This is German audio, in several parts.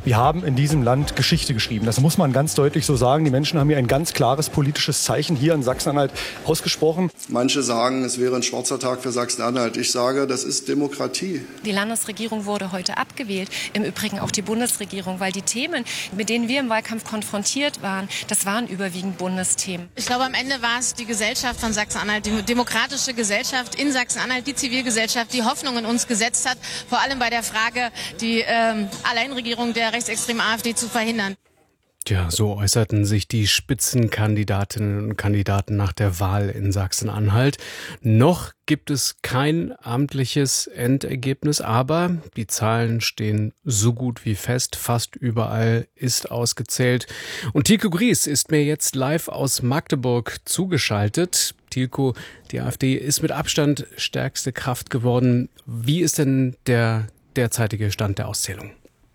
Wir haben in diesem Land Geschichte geschrieben. Das muss man ganz deutlich so sagen. Die Menschen haben hier ein ganz klares politisches Zeichen hier in Sachsen-Anhalt ausgesprochen. Manche sagen, es wäre ein schwarzer Tag für Sachsen-Anhalt. Ich sage, das ist Demokratie. Die Landesregierung wurde heute abgewählt, im Übrigen auch die Bundesregierung, weil die Themen, mit denen wir im Wahlkampf konfrontiert waren, das waren überwiegend Bundesthemen. Ich glaube, am Ende war es die Gesellschaft von Sachsen-Anhalt, die demokratische Gesellschaft in Sachsen-Anhalt, die Zivilgesellschaft, die Hoffnung in uns gesetzt hat, vor allem bei der Frage, die Alleinregierung der rechtsextremen AfD zu verhindern. Ja, so äußerten sich die Spitzenkandidatinnen und Kandidaten nach der Wahl in Sachsen-Anhalt. Noch gibt es kein amtliches Endergebnis, aber die Zahlen stehen so gut wie fest. Fast überall ist ausgezählt. Und Tilko Gries ist mir jetzt live aus Magdeburg zugeschaltet. Tilko, die AfD ist mit Abstand stärkste Kraft geworden. Wie ist denn der derzeitige Stand der Auszählung?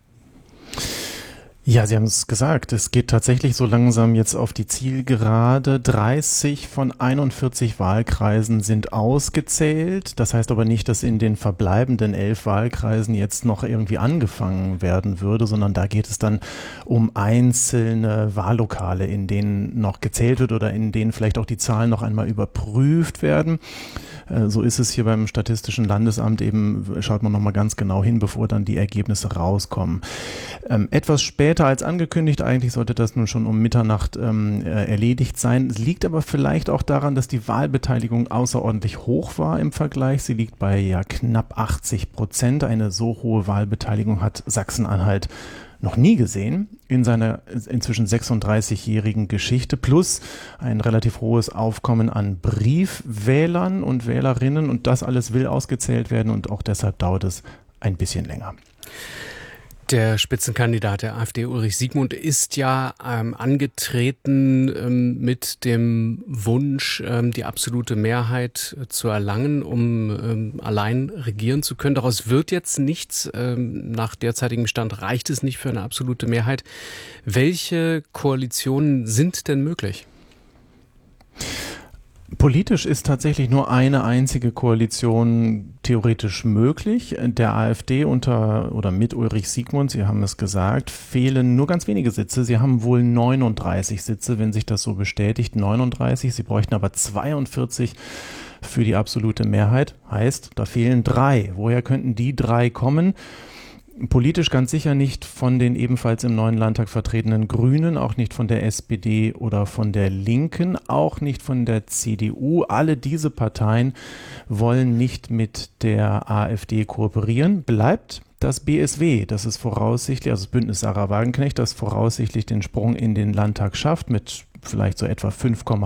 Ja, Sie haben es gesagt, es geht tatsächlich so langsam jetzt auf die Zielgerade. 30 von 41 Wahlkreisen sind ausgezählt. Das heißt aber nicht, dass in den verbleibenden 11 Wahlkreisen jetzt noch irgendwie angefangen werden würde, sondern da geht es dann um einzelne Wahllokale, in denen noch gezählt wird oder in denen vielleicht auch die Zahlen noch einmal überprüft werden. So ist es hier beim Statistischen Landesamt eben, schaut man nochmal ganz genau hin, bevor dann die Ergebnisse rauskommen. Etwas später als angekündigt, eigentlich sollte das nun schon um Mitternacht erledigt sein. Es liegt aber vielleicht auch daran, dass die Wahlbeteiligung außerordentlich hoch war im Vergleich. Sie liegt bei knapp 80%. Eine so hohe Wahlbeteiligung hat Sachsen-Anhalt noch nie gesehen in seiner inzwischen 36-jährigen Geschichte, plus ein relativ hohes Aufkommen an Briefwählern und Wählerinnen, und das alles will ausgezählt werden und auch deshalb dauert es ein bisschen länger. Der Spitzenkandidat der AfD, Ulrich Siegmund, ist ja angetreten mit dem Wunsch, die absolute Mehrheit zu erlangen, um allein regieren zu können. Daraus wird jetzt nichts. Nach derzeitigem Stand reicht es nicht für eine absolute Mehrheit. Welche Koalitionen sind denn möglich? Politisch ist tatsächlich nur eine einzige Koalition theoretisch möglich. Der AfD mit Ulrich Siegmund, Sie haben es gesagt, fehlen nur ganz wenige Sitze. Sie haben wohl 39 Sitze, wenn sich das so bestätigt. 39, sie bräuchten aber 42 für die absolute Mehrheit. Heißt, da fehlen 3. Woher könnten die 3 kommen? Politisch ganz sicher nicht von den ebenfalls im neuen Landtag vertretenen Grünen, auch nicht von der SPD oder von der Linken, auch nicht von der CDU. Alle diese Parteien wollen nicht mit der AfD kooperieren. Bleibt das BSW, das ist voraussichtlich, also das Bündnis Sarah Wagenknecht, das voraussichtlich den Sprung in den Landtag schafft mit vielleicht so etwa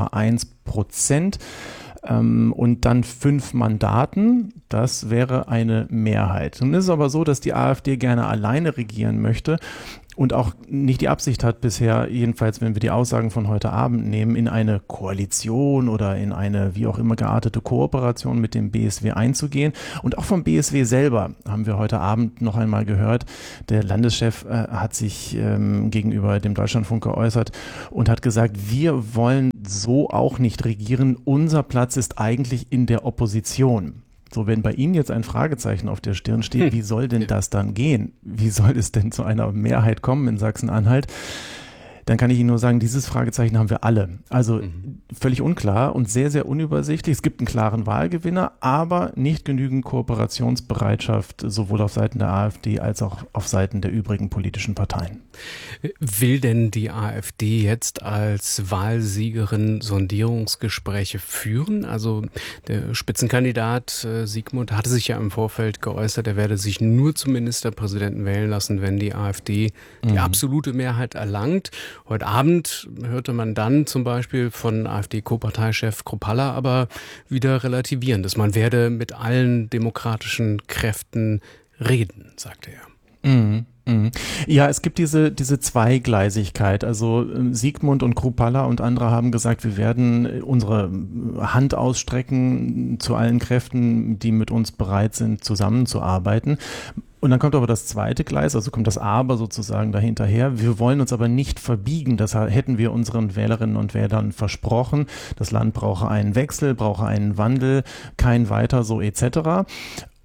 5,1%. Und dann 5 Mandaten, das wäre eine Mehrheit. Nun ist es aber so, dass die AfD gerne alleine regieren möchte und auch nicht die Absicht hat bisher, jedenfalls wenn wir die Aussagen von heute Abend nehmen, in eine Koalition oder in eine wie auch immer geartete Kooperation mit dem BSW einzugehen. Und auch vom BSW selber haben wir heute Abend noch einmal gehört, der Landeschef hat sich gegenüber dem Deutschlandfunk geäußert und hat gesagt, wir wollen so auch nicht regieren, unser Platz ist eigentlich in der Opposition. So, wenn bei Ihnen jetzt ein Fragezeichen auf der Stirn steht, wie soll denn das dann gehen? Wie soll es denn zu einer Mehrheit kommen in Sachsen-Anhalt? Dann kann ich Ihnen nur sagen, dieses Fragezeichen haben wir alle. Also völlig unklar und sehr, sehr unübersichtlich. Es gibt einen klaren Wahlgewinner, aber nicht genügend Kooperationsbereitschaft, sowohl auf Seiten der AfD als auch auf Seiten der übrigen politischen Parteien. Will denn die AfD jetzt als Wahlsiegerin Sondierungsgespräche führen? Also der Spitzenkandidat Siegmund hatte sich ja im Vorfeld geäußert, er werde sich nur zum Ministerpräsidenten wählen lassen, wenn die AfD die absolute Mehrheit erlangt. Heute Abend hörte man dann zum Beispiel von AfD-Co-Parteichef Kruppalla aber wieder Relativierendes. Man werde mit allen demokratischen Kräften reden, sagte er. Ja, es gibt diese Zweigleisigkeit. Also Siegmund und Kruppalla und andere haben gesagt, wir werden unsere Hand ausstrecken zu allen Kräften, die mit uns bereit sind, zusammenzuarbeiten. Und dann kommt aber das zweite Gleis, also kommt das Aber sozusagen dahinterher. Wir wollen uns aber nicht verbiegen. Das hätten wir unseren Wählerinnen und Wählern versprochen. Das Land brauche einen Wechsel, brauche einen Wandel, kein Weiter so etc.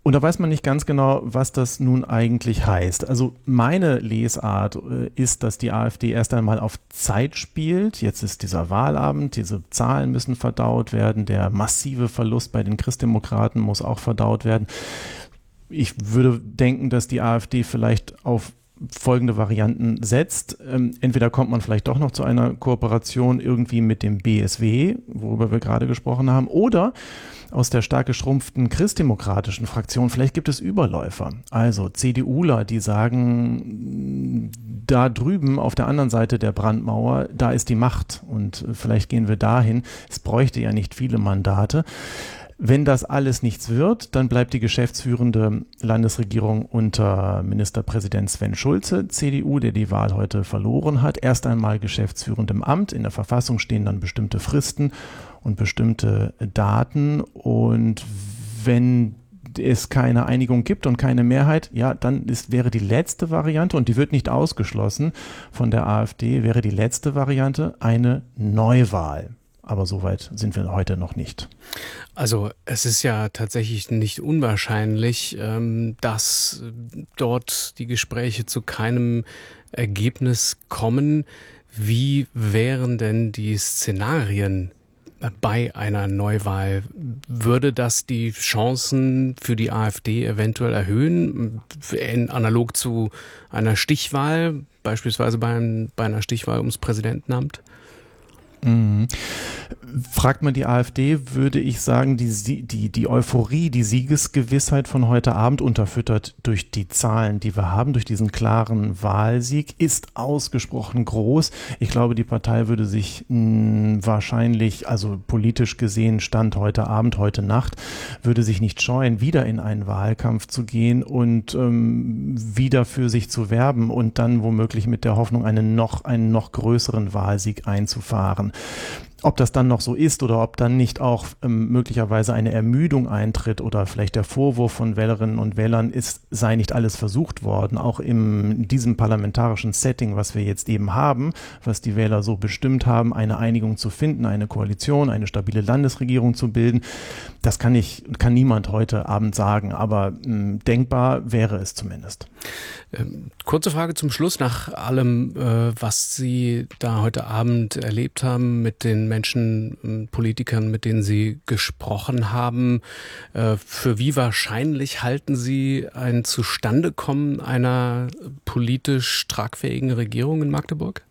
Und da weiß man nicht ganz genau, was das nun eigentlich heißt. Also meine Lesart ist, dass die AfD erst einmal auf Zeit spielt. Jetzt ist dieser Wahlabend, diese Zahlen müssen verdaut werden, der massive Verlust bei den Christdemokraten muss auch verdaut werden. Ich würde denken, dass die AfD vielleicht auf folgende Varianten setzt. Entweder kommt man vielleicht doch noch zu einer Kooperation irgendwie mit dem BSW, worüber wir gerade gesprochen haben, oder aus der stark geschrumpften christdemokratischen Fraktion, vielleicht gibt es Überläufer. Also CDUler, die sagen, da drüben auf der anderen Seite der Brandmauer, da ist die Macht und vielleicht gehen wir dahin. Es bräuchte ja nicht viele Mandate. Wenn das alles nichts wird, dann bleibt die geschäftsführende Landesregierung unter Ministerpräsident Sven Schulze, CDU, der die Wahl heute verloren hat. Erst einmal geschäftsführend im Amt. In der Verfassung stehen dann bestimmte Fristen und bestimmte Daten. Und wenn es keine Einigung gibt und keine Mehrheit, ja, dann wäre die letzte Variante, und die wird nicht ausgeschlossen von der AfD, wäre die letzte Variante eine Neuwahl. Aber so weit sind wir heute noch nicht. Also es ist ja tatsächlich nicht unwahrscheinlich, dass dort die Gespräche zu keinem Ergebnis kommen. Wie wären denn die Szenarien bei einer Neuwahl? Würde das die Chancen für die AfD eventuell erhöhen, analog zu einer Stichwahl, beispielsweise bei einer Stichwahl ums Präsidentenamt? Fragt man die AfD, würde ich sagen, die Euphorie, die Siegesgewissheit von heute Abend, unterfüttert durch die Zahlen, die wir haben, durch diesen klaren Wahlsieg, ist ausgesprochen groß. Ich glaube, die Partei würde sich wahrscheinlich, also politisch gesehen, Stand heute Abend, heute Nacht, würde sich nicht scheuen, wieder in einen Wahlkampf zu gehen und wieder für sich zu werben und dann womöglich mit der Hoffnung, einen noch größeren Wahlsieg einzufahren. Ob das dann noch so ist oder ob dann nicht auch möglicherweise eine Ermüdung eintritt oder vielleicht der Vorwurf von Wählerinnen und Wählern ist, sei nicht alles versucht worden, auch in diesem parlamentarischen Setting, was wir jetzt eben haben, was die Wähler so bestimmt haben, eine Einigung zu finden, eine Koalition, eine stabile Landesregierung zu bilden. Das kann niemand heute Abend sagen, aber denkbar wäre es zumindest. Kurze Frage zum Schluss. Nach allem, was Sie da heute Abend erlebt haben mit den Menschen, Politikern, mit denen Sie gesprochen haben, für wie wahrscheinlich halten Sie ein Zustandekommen einer politisch tragfähigen Regierung in Magdeburg?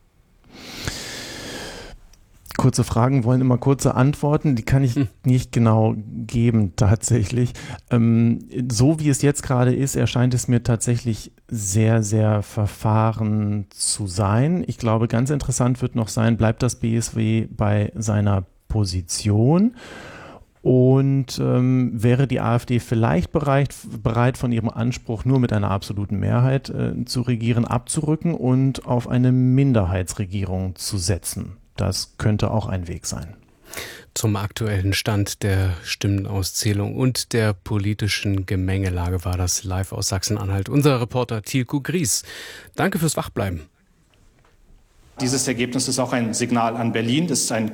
Kurze Fragen wollen immer kurze Antworten, die kann ich nicht genau geben tatsächlich. So wie es jetzt gerade ist, erscheint es mir tatsächlich sehr, sehr verfahren zu sein. Ich glaube, ganz interessant wird noch sein, bleibt das BSW bei seiner Position? Und wäre die AfD vielleicht bereit, von ihrem Anspruch, nur mit einer absoluten Mehrheit zu regieren, abzurücken und auf eine Minderheitsregierung zu setzen? Das könnte auch ein Weg sein. Zum aktuellen Stand der Stimmenauszählung und der politischen Gemengelage war das live aus Sachsen-Anhalt unser Reporter Tilko Gries. Danke fürs Wachbleiben. Dieses Ergebnis ist auch ein Signal an Berlin. Das ist ein